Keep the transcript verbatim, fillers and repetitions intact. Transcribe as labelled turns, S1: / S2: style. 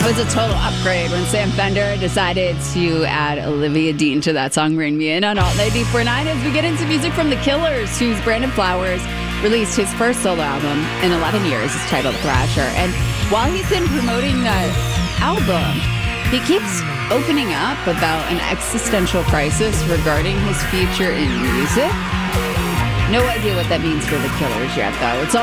S1: was a total upgrade when Sam Fender decided to add Olivia Dean to that song, Bring Me In on Alt ninety-four point nine, as we get into music from The Killers, whose Brandon Flowers released his first solo album in eleven years. It's titled Thrasher. And while he's been promoting that album, he keeps opening up about an existential crisis regarding his future in music. No idea what that means for The Killers yet, though. It's all